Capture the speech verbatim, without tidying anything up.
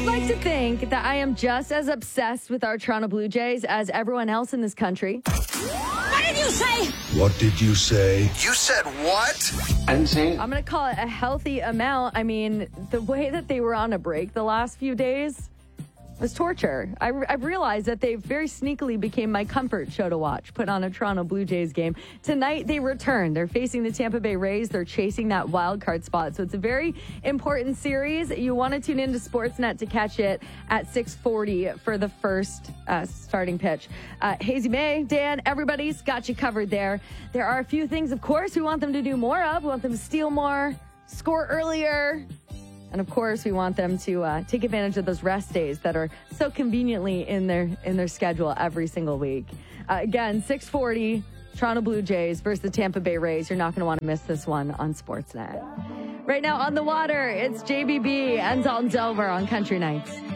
I'd like to think that I am just as obsessed with our Toronto Blue Jays as everyone else in this country. What did you say? What did you say? You said what? I didn't say it. I'm going to call it a healthy amount. I mean, the way that they were on a break the last few days was torture. I, I realized that they very sneakily became my comfort show to watch, put on a Toronto Blue Jays game. Tonight, they return. They're facing the Tampa Bay Rays. They're chasing that wild card spot. So it's a very important series. You want to tune into Sportsnet to catch it at six forty for the first uh, starting pitch. Uh, Hazy May, Dan, everybody's got you covered there. There are a few things, of course, we want them to do more of. We want them to steal more, score earlier. And of course, we want them to uh, take advantage of those rest days that are so conveniently in their in their schedule every single week. Uh, again, six forty, Toronto Blue Jays versus the Tampa Bay Rays. You're not going to want to miss this one on Sportsnet. Right now on the water, it's J B B and Dalton Dover on Country Nights.